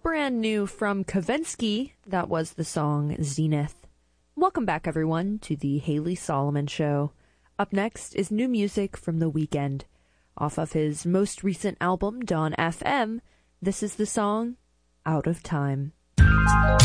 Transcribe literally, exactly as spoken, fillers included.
brand new from Kavinsky. That was the song Zenith. Welcome back, everyone, to the Haley Solomon Show. Up next is new music from The Weeknd. Off of his most recent album, Dawn F M, this is the song Out of Time.